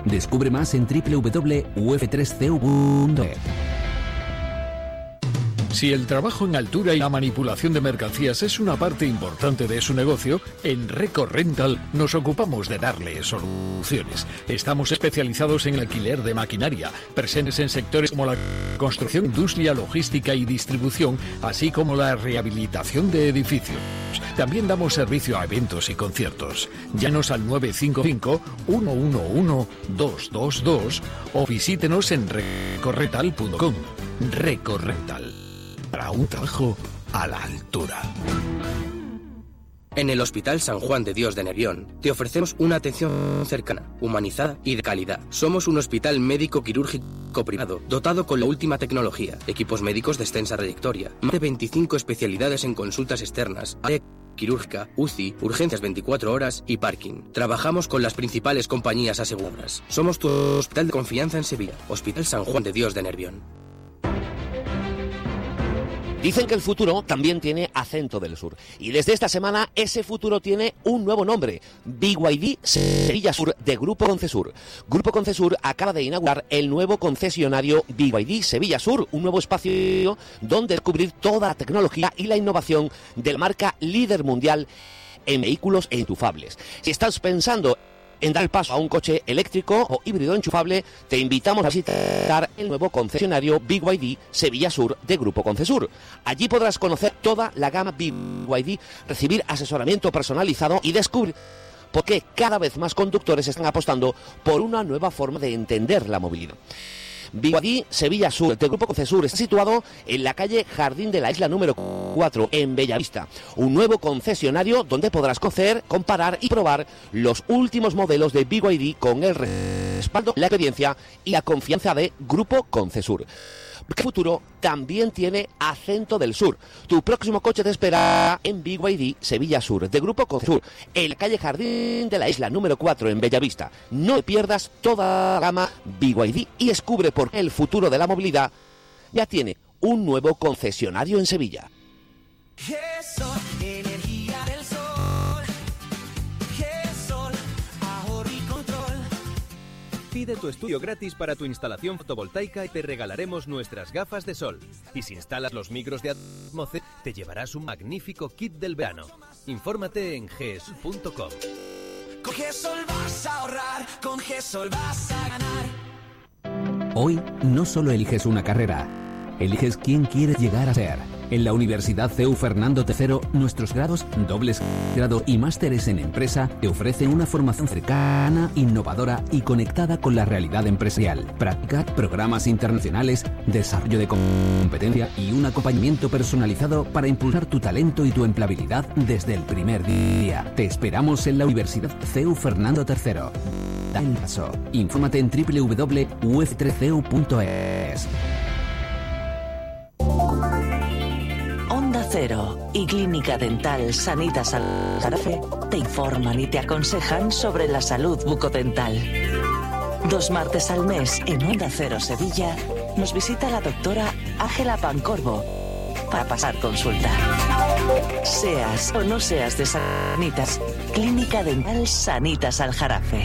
Descubre más en www.uf3cu.es. Si el trabajo en altura y la manipulación de mercancías es una parte importante de su negocio, en Reco Rental nos ocupamos de darle soluciones. Estamos especializados en alquiler de maquinaria, presentes en sectores como la construcción, industria, logística y distribución, así como la rehabilitación de edificios. También damos servicio a eventos y conciertos. Llámanos al 955-111-222 o visítenos en recorrental.com. Reco Rental. Para un trabajo a la altura. En el Hospital San Juan de Dios de Nervión te ofrecemos una atención cercana, humanizada y de calidad. Somos un hospital médico quirúrgico privado, dotado con la última tecnología, equipos médicos de extensa trayectoria, más de 25 especialidades en consultas externas, área quirúrgica, UCI, urgencias 24 horas y parking. Trabajamos con las principales compañías aseguradoras. Somos tu hospital de confianza en Sevilla, Hospital San Juan de Dios de Nervión. Dicen que el futuro también tiene acento del sur. Y desde esta semana ese futuro tiene un nuevo nombre. BYD Sevilla Sur de Grupo Concesur. Grupo Concesur acaba de inaugurar el nuevo concesionario BYD Sevilla Sur. Un nuevo espacio donde descubrir toda la tecnología y la innovación de la marca líder mundial en vehículos enchufables. Si estás pensando en dar el paso a un coche eléctrico o híbrido enchufable, te invitamos a visitar el nuevo concesionario BYD Sevilla Sur de Grupo Concesur. Allí podrás conocer toda la gama BYD, recibir asesoramiento personalizado y descubrir por qué cada vez más conductores están apostando por una nueva forma de entender la movilidad. BYD Sevilla Sur de Grupo Concesur está situado en la calle Jardín de la Isla número 4 en Bellavista. Un nuevo concesionario donde podrás conocer, comparar y probar los últimos modelos de BYD con el respaldo, la experiencia y la confianza de Grupo Concesur. Porque el futuro también tiene acento del sur. Tu próximo coche te espera en BYD Sevilla Sur de Grupo Concesur, en la calle Jardín de la Isla número 4 en Bellavista. No te pierdas toda la gama BYD y descubre por qué el futuro de la movilidad ya tiene un nuevo concesionario en Sevilla. Pide tu estudio gratis para tu instalación fotovoltaica y te regalaremos nuestras gafas de sol. Y si instalas los micros de Atmoce, te llevarás un magnífico kit del verano. Infórmate en gesol.com. Con Gesol vas a ahorrar, con Gesol vas a ganar. Hoy no solo eliges una carrera, eliges quién quieres llegar a ser. En la Universidad CEU Fernando III, nuestros grados, dobles grado y másteres en empresa te ofrecen una formación cercana, innovadora y conectada con la realidad empresarial. Práctica, programas internacionales, desarrollo de competencia y un acompañamiento personalizado para impulsar tu talento y tu empleabilidad desde el primer día. Te esperamos en la Universidad CEU Fernando III. Da el paso. Infórmate en www.uf3cu.es. Onda Cero y Clínica Dental Sanitas Aljarafe te informan y te aconsejan sobre la salud bucodental. 2 martes al mes en Onda Cero Sevilla nos visita la doctora Ángela Pancorbo para pasar consulta. Seas o no seas de Sanitas, Clínica Dental Sanitas Aljarafe.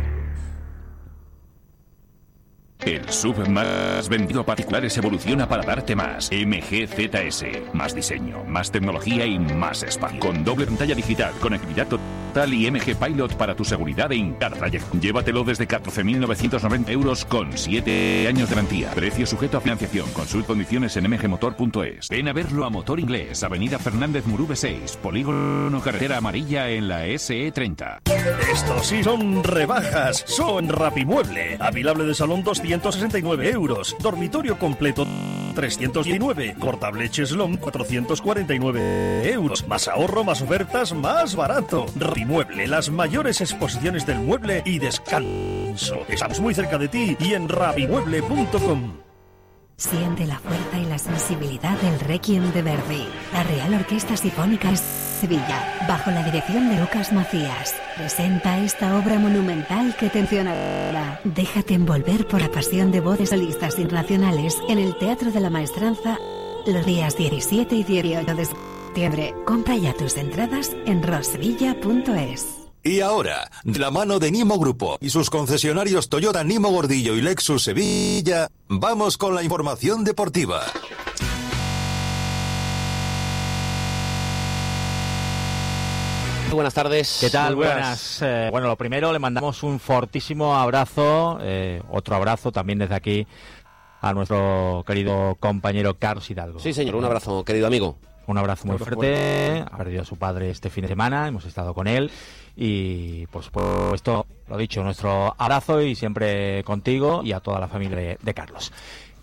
El sub más vendido a particulares evoluciona para darte más. MGZS. Más diseño, más tecnología y más espacio. Con doble pantalla digital, conectividad total y MG Pilot para tu seguridad en cada trayecto. Llévatelo desde 14.990 euros con 7 años de garantía. Precio sujeto a financiación. Consulta condiciones en mgmotor.es. Ven a verlo a Motor Inglés, Avenida Fernández Murube 6, Polígono Carretera Amarilla en la SE30. Estos sí son rebajas. Son Rapimueble. Apilable de salón 269 euros. Dormitorio completo 319. Cortableches LOM 449 euros. Más ahorro, más ofertas, más barato. Rapimueble, las mayores exposiciones del mueble y descanso. Estamos muy cerca de ti y en rapimueble.com. Siente la fuerza y la sensibilidad del Requiem de Verdi. La Real Orquesta Sinfónica de Sevilla, bajo la dirección de Lucas Macías, presenta esta obra monumental que te emocionará. Déjate envolver por la pasión de voces solistas internacionales en el Teatro de la Maestranza los días 17 y 18 de septiembre. Compra ya tus entradas en rosevilla.es. Y ahora, de la mano de Nimo Grupo y sus concesionarios Toyota Nimo Gordillo y Lexus Sevilla, vamos con la información deportiva. Buenas tardes. ¿Qué tal? Buenas. Bueno, lo primero, le mandamos un fortísimo abrazo, otro abrazo también desde aquí a nuestro querido compañero Carlos Hidalgo. Sí, señor, un abrazo, querido amigo. Un abrazo muy fuerte. Ha perdido a su padre este fin de semana, hemos estado con él y, por supuesto, lo dicho, nuestro abrazo y siempre contigo y a toda la familia de Carlos.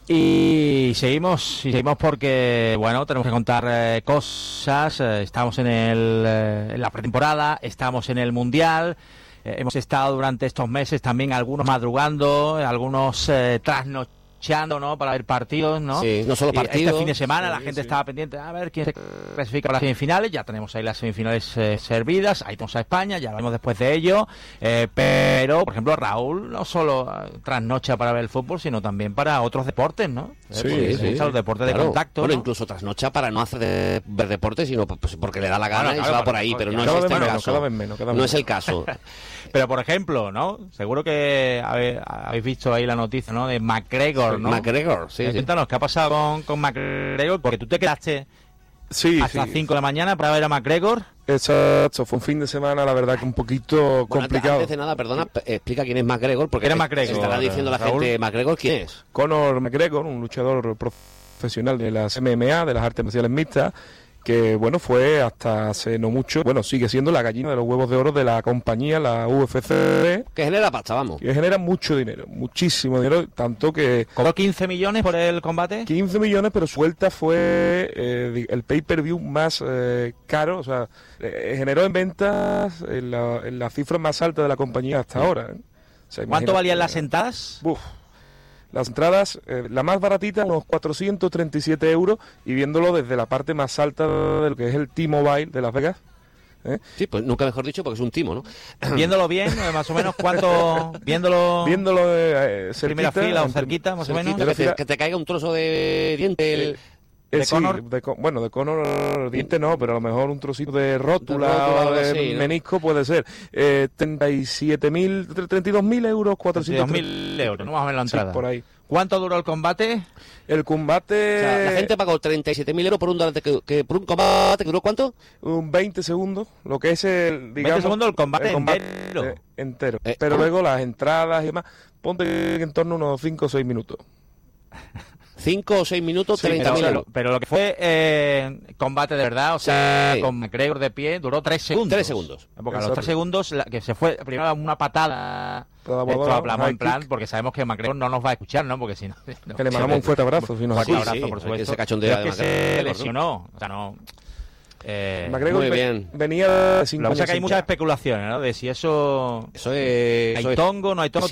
Y seguimos porque, bueno, tenemos que contar cosas. Estamos en la pretemporada, estamos en el Mundial. Hemos estado durante estos meses también algunos madrugando, algunos trasnochando, ¿no? Para ver partidos, ¿no? Sí, no solo partidos. Este fin de semana la gente estaba pendiente a ver quién se clasifica para las semifinales. Ya tenemos ahí las semifinales servidas. Ahí tenemos a España, ya hablaremos después de ello. Pero, por ejemplo, Raúl no solo trasnocha para ver el fútbol, sino también para otros deportes, ¿no? Sí. Los deportes de contacto. Bueno, ¿no? Incluso trasnocha para no hacer ver deportes, sino pues porque le da la gana y se va por ahí. Pero no es este el caso. Cada vez menos. No es el caso. Pero, por ejemplo, ¿no? Seguro que habéis visto ahí la noticia, ¿no? De McGregor, ¿no? McGregor, sí. Cuéntanos, ¿qué ha pasado con McGregor? Porque tú te quedaste hasta las 5 de la mañana para ver a McGregor. Exacto, fue un fin de semana, la verdad, que un poquito complicado. Antes de nada, perdona, explica quién es McGregor, porque McGregor, estará diciendo la gente, McGregor, ¿quién es? Conor McGregor, un luchador profesional de las MMA, de las artes marciales mixtas, que bueno, fue hasta hace no mucho, bueno, sigue siendo la gallina de los huevos de oro de la compañía, la UFC. Que genera pasta, vamos. Que genera mucho dinero, muchísimo dinero, tanto que... ¿Cobró 15 millones por el combate? 15 millones, pero suelta fue el pay-per-view más caro, o sea, generó en ventas en la cifra más alta de la compañía hasta ahora. O sea, ¿cuánto valían las entradas? Las entradas, la más baratita, unos 437 euros, y viéndolo desde la parte más alta de lo que es el T-Mobile de Las Vegas. Sí, pues nunca mejor dicho, porque es un timo, ¿no? Viéndolo bien, más o menos, ¿cuánto? Viéndolo cerquita, primera fila o cerquita, más o menos. Que te caiga un trozo de diente. ¿De sí, Conor? De Conor diente no, pero a lo mejor un trocito de rótula o de así, ¿no? menisco puede ser. 32.000 euros, 400.000 euros, no más o menos la entrada. Sí, por ahí. ¿Cuánto duró el combate? El combate... O sea, la gente pagó 37.000 euros por un combate que duró ¿cuánto? 20 segundos, lo que es el, digamos... 20 segundos el combate entero. Pero luego las entradas y demás, ponte en torno a unos 5 o 6 minutos. 5 o 6 minutos, 30.000 euros. Pero lo que fue combate de verdad, o sea, con McGregor de pie, duró 3 segundos. 3 segundos. Porque a los 3 segundos, que se fue primero una patada. Esto hablamos en plan, porque sabemos que McGregor no nos va a escuchar, ¿no? Porque si no... Que le mandamos un fuerte abrazo. Un fuerte abrazo, por supuesto. Ese cachondeo de se lesionó, o sea, no... McGregor muy bien. venía... Lo que pasa es que hay muchas especulaciones, ¿no? De si eso es... ¿Hay tongo? ¿No hay tongo?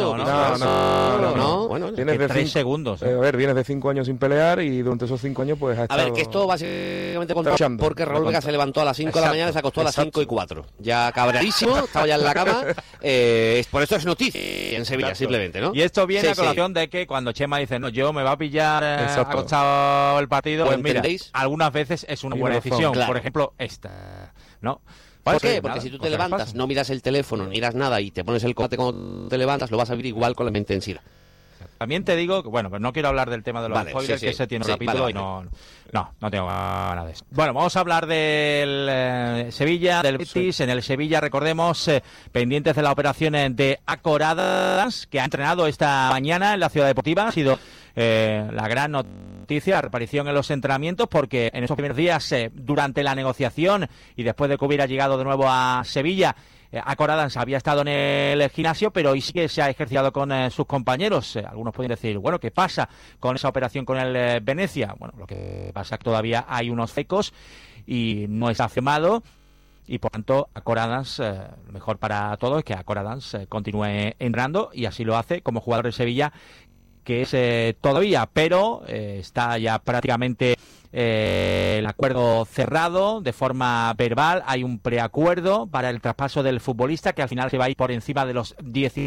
No. Bueno, tienes de 3 segundos. A ver, vienes de 5 años sin pelear y durante esos 5 años pues has estado... A ver, que esto básicamente contado porque Raúl Vega se levantó a las 5 de la mañana y se acostó a las 5:04. Ya cabreadísimo, estaba ya en la cama. Por eso es noticia en Sevilla, simplemente, ¿no? Y esto viene a colación de que cuando Chema dice, no, yo me va a pillar acostado el partido, pues mira, algunas veces es una buena decisión. Claro. Por ejemplo, esta, ¿no? ¿Por qué? Porque si tú te levantas, no miras el teléfono, no miras nada y te pones el combate cuando te levantas, lo vas a vivir igual con la mente en sí. También te digo que, bueno, pero no quiero hablar del tema de los spoilers, que ese tiene un capítulo y no tengo nada de eso. Bueno, vamos a hablar del Sevilla, del Betis. En el Sevilla, recordemos, pendientes de la operación de Acoradas, que ha entrenado esta mañana en la Ciudad Deportiva. Ha sido la gran noticia, reaparición en los entrenamientos, porque en esos primeros días, durante la negociación y después de que hubiera llegado de nuevo a Sevilla, Acoradans había estado en el gimnasio, pero hoy sí que se ha ejercitado con sus compañeros. Algunos pueden decir, bueno, ¿qué pasa con esa operación con el Venecia? Bueno, lo que pasa es que todavía hay unos fecos y no está firmado. Y por tanto, Acoradans, lo mejor para todos es que Acoradans continúe entrenando, y así lo hace como jugador de Sevilla, que es todavía, pero está ya prácticamente el acuerdo cerrado de forma verbal. Hay un preacuerdo para el traspaso del futbolista que al final se va a ir por encima de los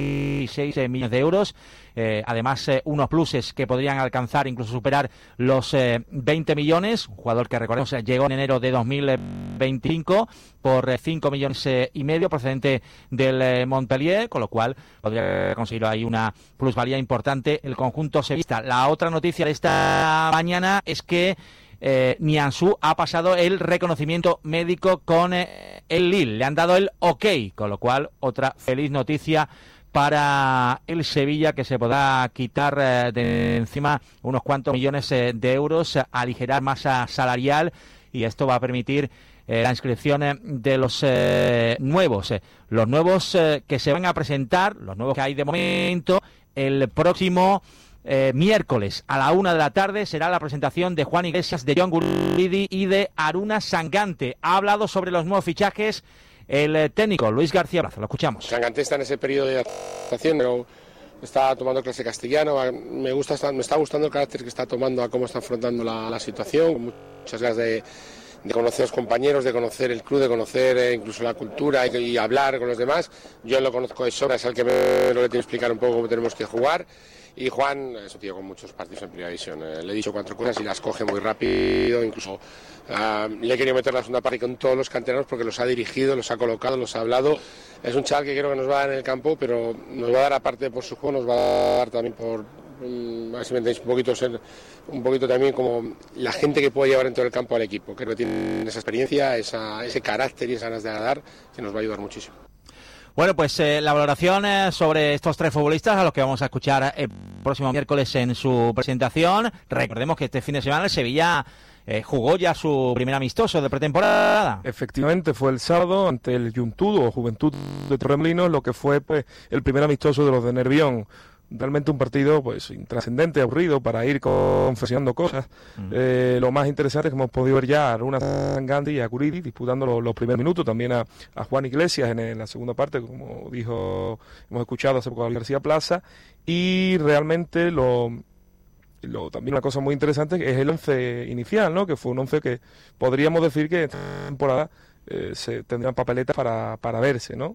16 millones de euros. Además, unos pluses que podrían alcanzar, incluso superar los 20 millones. Un jugador que, recordemos, llegó en enero de 2025 por 5 millones y medio procedente del Montpellier, con lo cual podría conseguir ahí una plusvalía importante el conjunto sevillista. La otra noticia de esta mañana es que Nianzú ha pasado el reconocimiento médico con el Lille. Le han dado el OK, con lo cual otra feliz noticia para el Sevilla, que se podrá quitar de encima unos cuantos millones de euros, aligerar masa salarial, y esto va a permitir la inscripción de los nuevos. Los nuevos que se van a presentar, los nuevos que hay de momento, el próximo miércoles a la 1 de la tarde será la presentación de Juan Iglesias, de John Guridi y de Aruna Sangante. Ha hablado sobre los nuevos fichajes el técnico Luis García Plaza. Lo escuchamos. Sangante está en ese periodo de adaptación, pero está tomando clase castellano. Me está gustando el carácter que está tomando a cómo está afrontando la situación, con muchas ganas de conocer a los compañeros, de conocer el club, de conocer incluso la cultura y hablar con los demás. Yo lo conozco de sobra, es el que me lo tiene que explicar un poco cómo tenemos que jugar. Y Juan es un tío con muchos partidos en primera división. Le he dicho 4 cosas y las coge muy rápido. Incluso le he querido meter la segunda parte con todos los canteranos porque los ha dirigido, los ha colocado, los ha hablado. Es un chaval que creo que nos va a dar en el campo, pero nos va a dar, aparte por su juego, nos va a dar también por, a ver si me entendéis, un poquito también como la gente que puede llevar dentro del campo al equipo. Creo que tiene esa experiencia, ese carácter y esas ganas de ganar, que nos va a ayudar muchísimo. Bueno, pues la valoración sobre estos 3 futbolistas, a los que vamos a escuchar el próximo miércoles en su presentación. Recordemos que este fin de semana el Sevilla jugó ya su primer amistoso de pretemporada. Efectivamente, fue el sábado ante el Juventud de Torremolinos, lo que fue pues el primer amistoso de los de Nervión. Realmente un partido pues intrascendente, aburrido, para ir confesionando cosas. Lo más interesante es que hemos podido ver ya a Aruna Sangante y a Guridi disputando los primeros minutos, también a Juan Iglesias en la segunda parte, como hemos escuchado hace poco a García Plaza, y realmente también una cosa muy interesante es el 11 inicial, ¿no? Que fue un 11 que podríamos decir que esta temporada se tendrán papeletas para verse, ¿no?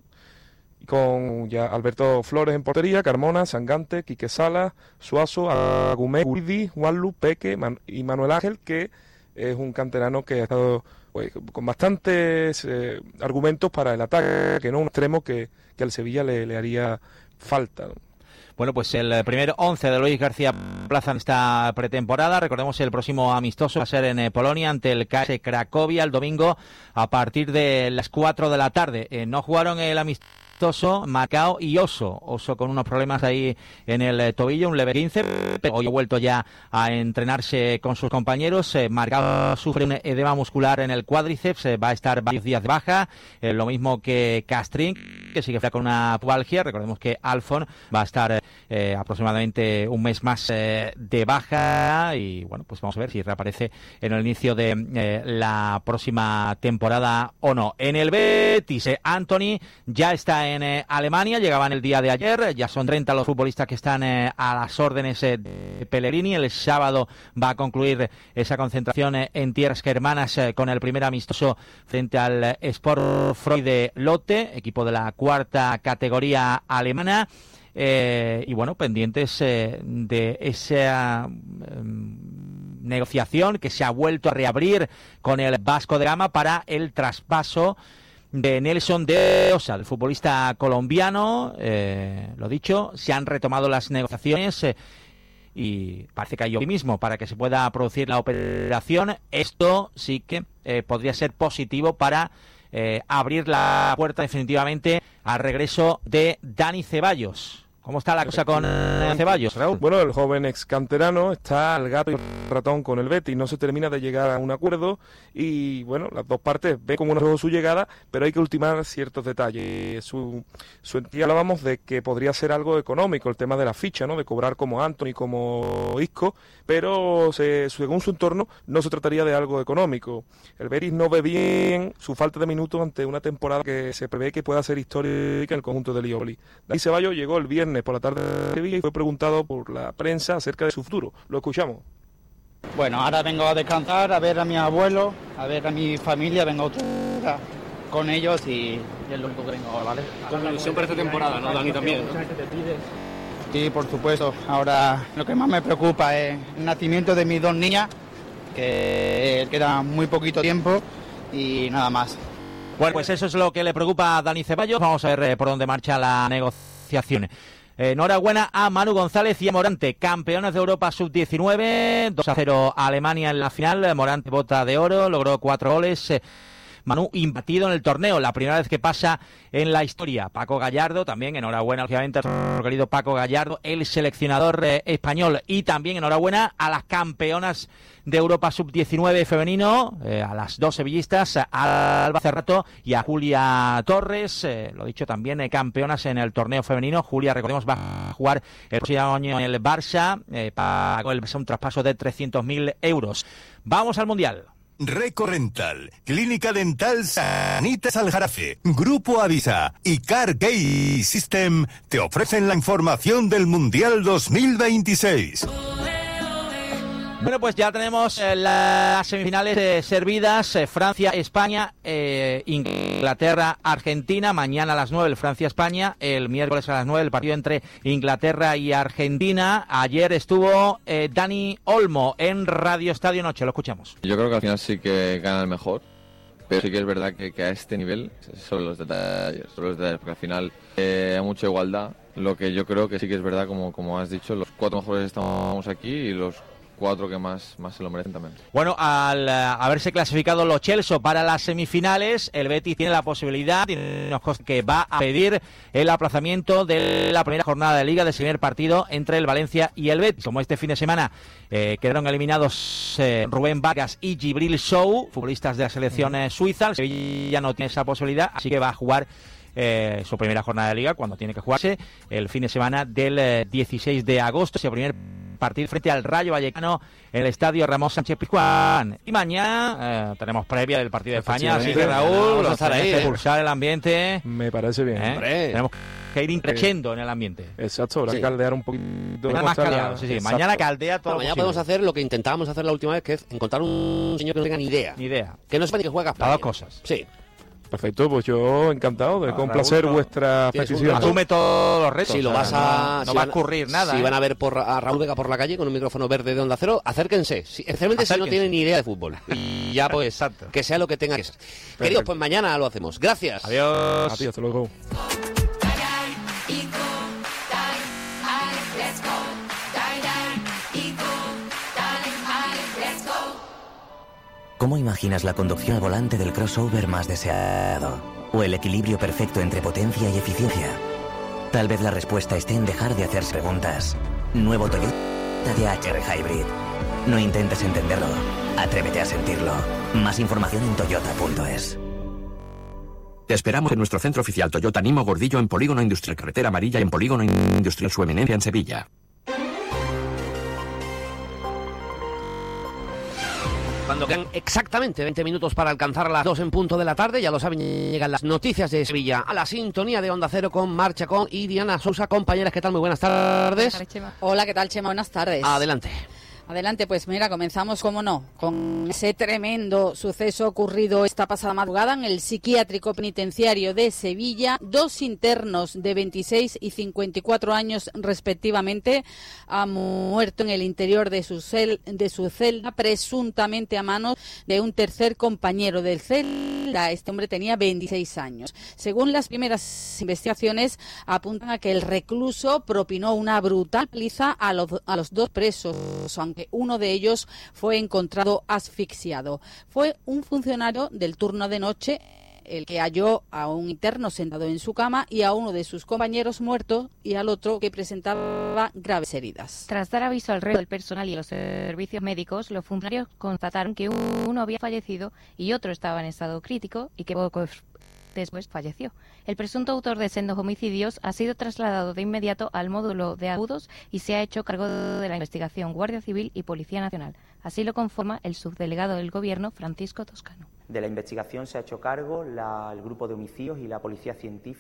Con ya Alberto Flores en portería, Carmona, Sangante, Quique Salas, Suazo, Agumé, Guridi, Juanlu, Peque y Manuel Ángel, que es un canterano que ha estado pues, con bastantes argumentos para el ataque, ¿no? Un extremo que al Sevilla le haría falta, ¿no? Bueno, pues el primer 11 de Luis García Plaza en esta pretemporada. Recordemos, el próximo amistoso va a ser en Polonia ante el KS Cracovia el domingo a partir de las 4 de la tarde. No jugaron el amistoso Macao y Oso con unos problemas ahí en el tobillo, un leve 15, pero hoy ha vuelto ya a entrenarse con sus compañeros. Macao sufre un edema muscular en el cuádriceps, va a estar varios días de baja, lo mismo que Castrín, que sigue con una pubalgia. Recordemos que Alfon va a estar aproximadamente un mes más de baja, y bueno, pues vamos a ver si reaparece en el inicio de la próxima temporada o no. En el Betis, Anthony ya está en Alemania, llegaban el día de ayer, ya son 30 los futbolistas que están a las órdenes de Pellegrini. El sábado va a concluir esa concentración en tierras germanas con el primer amistoso frente al Sport Freud de Lotte, equipo de la 4ª categoría alemana. Y bueno, pendientes de esa negociación que se ha vuelto a reabrir con el Vasco de Gama para el traspaso de Nelson de Osa, el futbolista colombiano. Lo dicho, se han retomado las negociaciones y parece que hay optimismo para que se pueda producir la operación. Esto sí que podría ser positivo para abrir la puerta definitivamente al regreso de Dani Ceballos. ¿Cómo está la cosa con Ceballos, Raúl? Bueno, el joven ex canterano está al gato y ratón con el Betis, no se termina de llegar a un acuerdo y bueno, las dos partes ven con unos ojos su llegada, pero hay que ultimar ciertos detalles. Ya hablábamos de que podría ser algo económico, el tema de la ficha, ¿no? De cobrar como Anthony, como Isco, pero según su entorno no se trataría de algo económico. El Betis no ve bien su falta de minutos ante una temporada que se prevé que pueda ser histórica en el conjunto de Lioboli. Dani Ceballos llegó el viernes por la tarde de Sevilla y fue preguntado por la prensa acerca de su futuro. Lo escuchamos. Bueno, ahora vengo a descansar, a ver a mi abuelo, a ver a mi familia, vengo con ellos y es lo único que vengo ahora, ¿vale? Con ilusión para esta temporada, ¿no, Dani, también, ¿no? Sí, por supuesto. Ahora lo que más me preocupa es el nacimiento de mis 2 niñas, que queda muy poquito tiempo y nada más. Bueno, pues eso es lo que le preocupa a Dani Ceballos. Vamos a ver por dónde marcha la negociación. Enhorabuena a Manu González y a Morante, campeones de Europa sub-19, 2-0 a Alemania en la final. Morante bota de oro, logró 4 goles. Manu imbatido en el torneo, la primera vez que pasa en la historia. Paco Gallardo, también enhorabuena, obviamente, a nuestro querido Paco Gallardo, el seleccionador español. Y también enhorabuena a las campeonas de Europa sub-19 femenino, a las 2 sevillistas, a Alba Cerrato y a Julia Torres, lo dicho también, campeonas en el torneo femenino. Julia, recordemos, va a jugar el próximo año en el Barça, pagó el Barça un traspaso de 300.000 euros. Vamos al Mundial. Recorrental, Clínica Dental Sanitas Aljarafe, Grupo Avisa y Car Key System te ofrecen la información del Mundial 2026. Bueno, pues ya tenemos las semifinales servidas, Francia-España, Inglaterra-Argentina, mañana a las 9 el Francia-España, el miércoles a las 9 el partido entre Inglaterra y Argentina. Ayer estuvo Dani Olmo en Radio Estadio Noche, lo escuchamos. Yo creo que al final sí que gana el mejor, pero sí que es verdad que a este nivel son los detalles, porque al final hay mucha igualdad. Lo que yo creo que sí que es verdad, como has dicho, los 4 mejores estamos aquí y los 4 que más se lo merecen también. Bueno, al haberse clasificado los Chelsea para las semifinales, el Betis tiene la posibilidad, que va a pedir el aplazamiento de la primera jornada de Liga, del primer partido entre el Valencia y el Betis. Como este fin de semana quedaron eliminados Rubén Vargas y Djibril Sow, futbolistas de la selección suiza, el Sevilla no tiene esa posibilidad, así que va a jugar su primera jornada de Liga cuando tiene que jugarse el fin de semana del 16 de agosto, ese primer partido frente al Rayo Vallecano en el estadio Ramón Sánchez Pizjuán. Y mañana tenemos previa del partido de España, así que Raúl, vamos a estar ahí, pulsar el ambiente. Me parece bien. Tenemos que ir increciendo en el ambiente. Exacto, habrá que caldear un poquito. Más caldeado, sí. Mañana caldea todo. Mañana podemos hacer lo que intentábamos hacer la última vez, que es encontrar un señor que no tenga ni idea. Que no sepa ni que juega. Las 2 cosas. Sí. Perfecto, pues yo encantado de complacer vuestra petición. Asume todos los retos. Si lo vas a... No va a ocurrir nada. Si van a ver a Raúl Vega por la calle con un micrófono verde de Onda Cero, acérquense. Especialmente si no tienen ni idea de fútbol. Y ya pues, exacto, que sea lo que tenga que ser. Queridos, pues mañana lo hacemos. Gracias. Adiós. Adiós, hasta luego. ¿Cómo imaginas la conducción al volante del crossover más deseado? ¿O el equilibrio perfecto entre potencia y eficiencia? Tal vez la respuesta esté en dejar de hacerse preguntas. Nuevo Toyota DHR Hybrid. No intentes entenderlo, atrévete a sentirlo. Más información en toyota.es. Te esperamos en nuestro centro oficial Toyota Nimo Gordillo en Polígono Industrial Carretera Amarilla y en Polígono Industrial Su Eminencia en Sevilla. Cuando quedan exactamente 20 minutos para alcanzar las 2 en punto de la tarde, ya lo saben, llegan las noticias de Sevilla a la sintonía de Onda Cero con Mar Chacón y Diana Sousa. Compañeras, ¿qué tal? Muy buenas tardes. Hola, ¿qué tal, Chema? Buenas tardes. Adelante. Adelante, pues mira, comenzamos, como no, con ese tremendo suceso ocurrido esta pasada madrugada en el psiquiátrico penitenciario de Sevilla. 2 internos de 26 y 54 años respectivamente han muerto en el interior de su celda, presuntamente a manos de un tercer compañero del celda. Este hombre tenía 26 años. Según las primeras investigaciones, apuntan a que el recluso propinó una brutal paliza a los 2 presos, aunque uno de ellos fue encontrado asfixiado. Fue un funcionario del turno de noche el que halló a un interno sentado en su cama y a uno de sus compañeros muerto y al otro que presentaba graves heridas. Tras dar aviso al resto del personal y a los servicios médicos, los funcionarios constataron que uno había fallecido y otro estaba en estado crítico y que poco después falleció. El presunto autor de sendos homicidios ha sido trasladado de inmediato al módulo de agudos y se ha hecho cargo de la investigación Guardia Civil y Policía Nacional. Así lo conforma el subdelegado del Gobierno, Francisco Toscano. De la investigación se ha hecho cargo el Grupo de Homicidios y la Policía Científica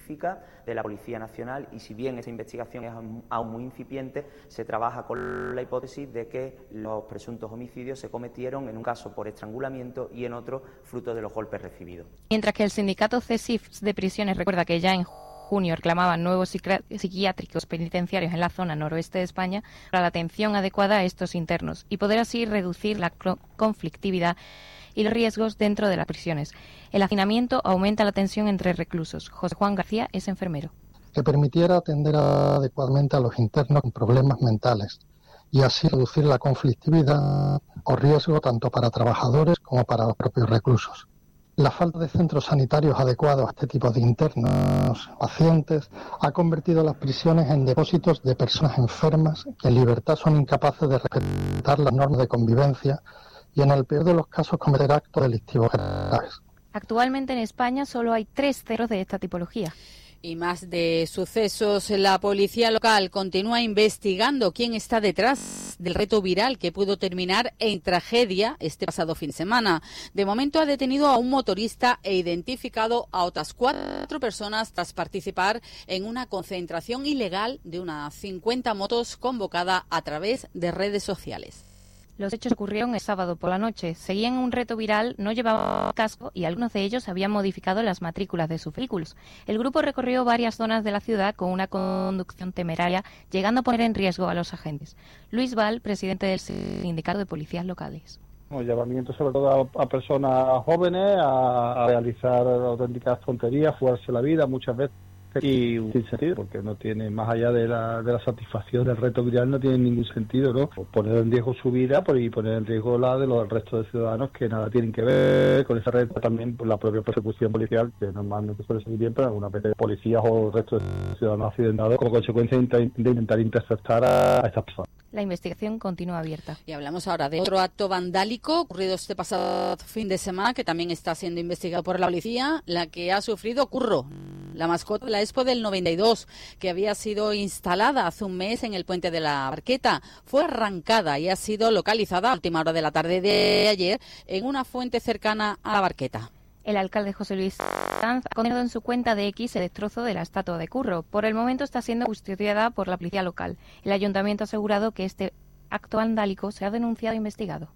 científica de la Policía Nacional, y si bien esa investigación es aún muy incipiente, se trabaja con la hipótesis de que los presuntos homicidios se cometieron en un caso por estrangulamiento y en otro fruto de los golpes recibidos. Mientras que el sindicato CESIF de prisiones recuerda que ya en junio reclamaban nuevos psiquiátricos penitenciarios en la zona noroeste de España para la atención adecuada a estos internos y poder así reducir la conflictividad y los riesgos dentro de las prisiones. El hacinamiento aumenta la tensión entre reclusos. José Juan García es enfermero. Que permitiera atender adecuadamente a los internos con problemas mentales y así reducir la conflictividad o riesgo tanto para trabajadores como para los propios reclusos. La falta de centros sanitarios adecuados a este tipo de internos pacientes ha convertido las prisiones en depósitos de personas enfermas que en libertad son incapaces de respetar las normas de convivencia y en el peor de los casos cometer actos delictivos graves. Actualmente en España solo hay 3 centros de esta tipología. Y más de sucesos, la policía local continúa investigando quién está detrás del reto viral que pudo terminar en tragedia este pasado fin de semana. De momento ha detenido a un motorista e identificado a otras 4 personas tras participar en una concentración ilegal de unas 50 motos convocada a través de redes sociales. Los hechos ocurrieron el sábado por la noche. Seguían un reto viral, no llevaban casco y algunos de ellos habían modificado las matrículas de sus vehículos. El grupo recorrió varias zonas de la ciudad con una conducción temeraria, llegando a poner en riesgo a los agentes. Luis Val, presidente del Sindicato de Policías Locales. Llamamiento sobre todo a personas jóvenes a realizar auténticas tonterías, jugarse la vida muchas veces. Y sin sentido, porque no tiene, más allá de la satisfacción del reto viral, no tiene ningún sentido, ¿no? Poner en riesgo su vida y poner en riesgo la de los restos de ciudadanos que nada tienen que ver con esa red. También la propia persecución policial, que normalmente suele ser bien, pero algunas veces policías o restos de ciudadanos accidentados como consecuencia de intentar interceptar a estas personas. La investigación continúa abierta. Y hablamos ahora de otro acto vandálico ocurrido este pasado fin de semana, que también está siendo investigado por la policía, la que ha sufrido Curro, la mascota de la Expo del 92, que había sido instalada hace un mes en el puente de la Barqueta. Fue arrancada y ha sido localizada a última hora de la tarde de ayer en una fuente cercana a la Barqueta. El alcalde José Luis Sanz ha condenado en su cuenta de X el destrozo de la estatua de Curro. Por el momento está siendo custodiada por la policía local. El ayuntamiento ha asegurado que este acto vandálico se ha denunciado e investigado.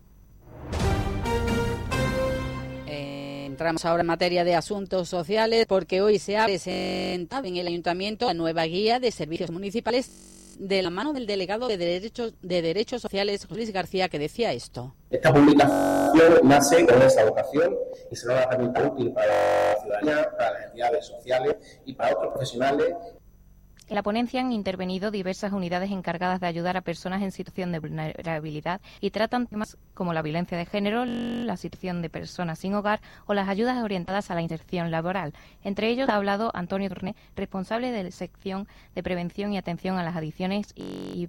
Entramos ahora en materia de asuntos sociales porque hoy se ha presentado en el ayuntamiento la nueva guía de servicios municipales de la mano del delegado de Derechos Sociales, José Luis García, que decía esto. Esta publicación nace con esa vocación y será una herramienta útil para la ciudadanía, para las entidades sociales y para otros profesionales. En la ponencia han intervenido diversas unidades encargadas de ayudar a personas en situación de vulnerabilidad y tratan temas como la violencia de género, la situación de personas sin hogar o las ayudas orientadas a la inserción laboral. Entre ellos ha hablado Antonio Torné, responsable de la sección de prevención y atención a las adicciones y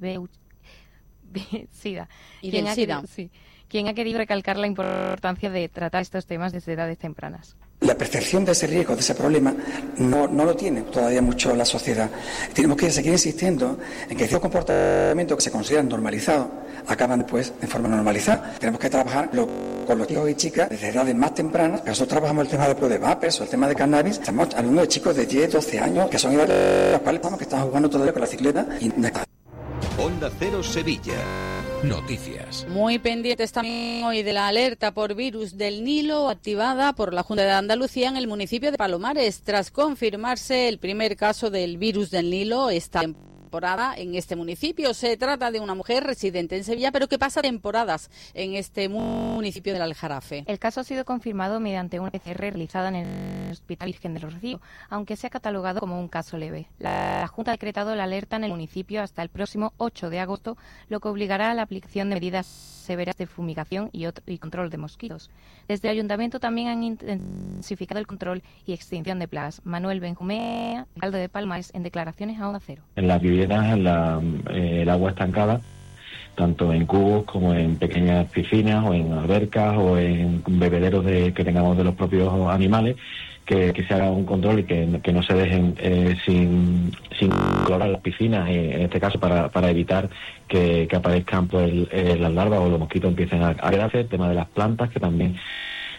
SIDA. Quien ha querido recalcar la importancia de tratar estos temas desde edades tempranas. La percepción de ese riesgo, de ese problema, no lo tiene todavía mucho la sociedad. Tenemos que seguir insistiendo en que ciertos comportamientos que se consideran normalizados acaban después de forma normalizada. Tenemos que trabajar con los chicos y chicas desde edades más tempranas. Pero nosotros trabajamos el tema de vapers o el tema de cannabis. Estamos hablando de chicos de 10, 12 años, que son edades las cuales están jugando todavía con la bicicleta. Onda Cero Sevilla. Noticias. Muy pendientes también hoy de la alerta por virus del Nilo activada por la Junta de Andalucía en el municipio de Palomares, tras confirmarse el primer caso del virus del Nilo esta temporada en este municipio. Se trata de una mujer residente en Sevilla, pero que pasa temporadas en este municipio del Aljarafe. El caso ha sido confirmado mediante una PCR realizada en el Hospital Virgen de los Rocíos, aunque se ha catalogado como un caso leve. La Junta ha decretado la alerta en el municipio hasta el próximo 8 de agosto, lo que obligará a la aplicación de medidas severas de fumigación y control de mosquitos. Desde el Ayuntamiento también han intensificado el control y extinción de plagas. Manuel Benjumea, alcalde de Palomares, en declaraciones a Onda Cero. En las viviendas, el agua estancada, tanto en cubos como en pequeñas piscinas o en albercas o en bebederos que tengamos de los propios animales, que se haga un control y que no se dejen sin clorar las piscinas, en este caso para evitar que aparezcan pues las larvas o los mosquitos empiecen a quedarse. El tema de las plantas, que también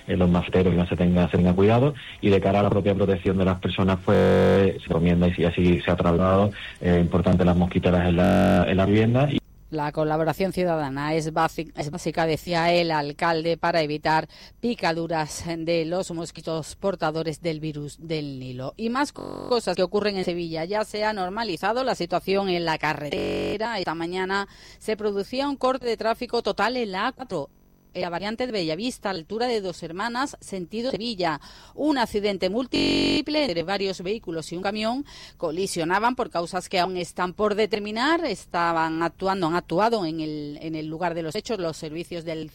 los maceteros y no se tenga cuidado, y de cara a la propia protección de las personas, pues se recomienda, y así se ha trasladado, importante las mosquiteras en la vivienda. La colaboración ciudadana es básica, decía el alcalde, para evitar picaduras de los mosquitos portadores del virus del Nilo. Y más cosas que ocurren en Sevilla. Ya se ha normalizado la situación en la carretera. Esta mañana se producía un corte de tráfico total en la A4. En la variante de Bellavista, a la altura de Dos Hermanas, sentido Sevilla. Un accidente múltiple entre varios vehículos y un camión colisionaban por causas que aún están por determinar. Han actuado en el lugar de los hechos los servicios del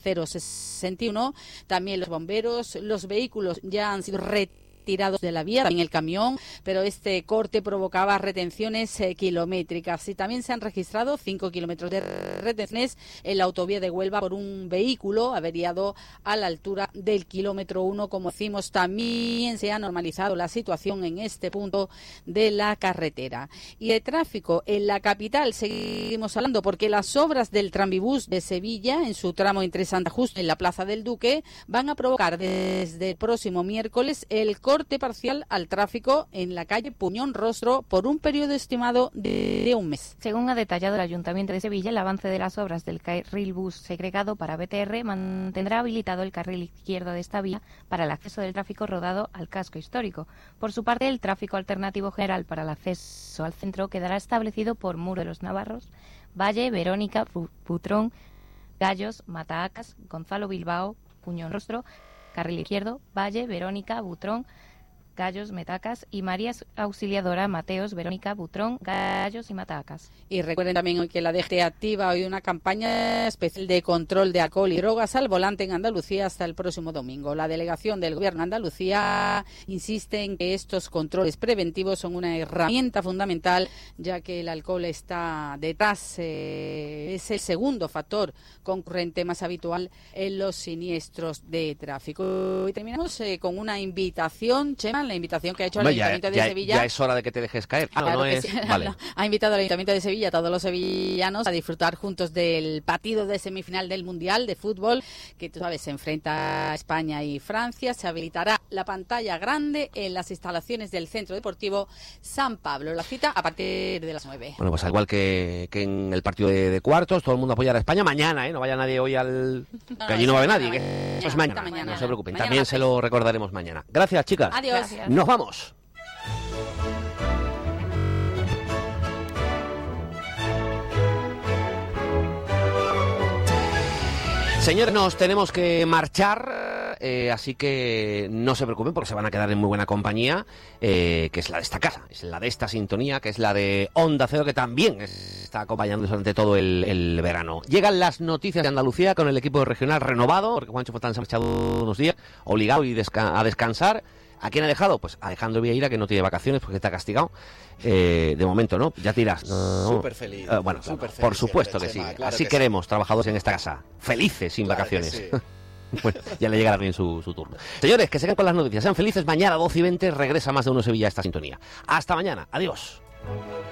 061, también los bomberos. Los vehículos ya han sido retirados de la vía, también el camión, pero este corte provocaba retenciones kilométricas, y también se han registrado 5 kilómetros de retenciones en la autovía de Huelva por un vehículo averiado a la altura del kilómetro 1. Como decimos, también se ha normalizado la situación en este punto de la carretera. Y el tráfico en la capital, seguimos hablando, porque las obras del tranvibús de Sevilla, en su tramo entre Santa Justa y la Plaza del Duque, van a provocar desde el próximo miércoles el corte parcial al tráfico en la calle Puñón Rostro por un periodo estimado de un mes. Según ha detallado el Ayuntamiento de Sevilla, el avance de las obras del carril bus segregado para BTR mantendrá habilitado el carril izquierdo de esta vía para el acceso del tráfico rodado al casco histórico. Por su parte, el tráfico alternativo general para el acceso al centro quedará establecido por Muro de los Navarros, Valle, Verónica, Butrón, Gallos, Matahacas, Gonzalo Bilbao, Puñón Rostro, carril izquierdo, Valle, Verónica, Butrón, Gallos, Metacas, y María Auxiliadora, Mateos, Verónica, Butrón, Gallos y Matacas. Y recuerden también hoy que la DGT activa hoy una campaña especial de control de alcohol y drogas al volante en Andalucía hasta el próximo domingo. La delegación del Gobierno de Andalucía insiste en que estos controles preventivos son una herramienta fundamental, ya que el alcohol está detrás, es el segundo factor concurrente más habitual en los siniestros de tráfico. Y terminamos con una invitación, Chema, la invitación que ha hecho el Ayuntamiento de Sevilla. Ya es hora de que te dejes caer. Claro, no es... sí. Vale. Ha invitado al Ayuntamiento de Sevilla a todos los sevillanos a disfrutar juntos del partido de semifinal del Mundial de Fútbol, que tú sabes, se enfrenta a España y Francia. Se habilitará la pantalla grande en las instalaciones del Centro Deportivo San Pablo. La cita a partir de las 9. Bueno, pues al igual que en el partido de cuartos, todo el mundo apoyará a España mañana, ¿eh? No vaya nadie hoy al... que allí no va a haber nadie. Eso es mañana. No se preocupen. Mañana también se lo recordaremos mañana. Gracias, chicas. Adiós. Gracias. Nos vamos. Señores, nos tenemos que marchar, así que no se preocupen porque se van a quedar en muy buena compañía, que es la de esta casa, es la de esta sintonía, que es la de Onda Cero, que también está acompañándonos durante todo el verano. Llegan las noticias de Andalucía con el equipo regional renovado, porque Juancho Fontán se ha marchado unos días, obligado a descansar. ¿A quién ha dejado? Pues a Alejandro Vieira, que no tiene vacaciones porque está castigado. De momento, ¿no? Ya tiras. No. Súper feliz. Bueno, super feliz, por supuesto siempre, que sí. Chema, claro así que queremos, trabajadores en esta casa. Felices sin vacaciones. Sí. Bueno, ya le llegará bien su turno. Señores, que se queden con las noticias. Sean felices. Mañana, 12:20, regresa Más de Uno Sevilla a esta sintonía. Hasta mañana. Adiós.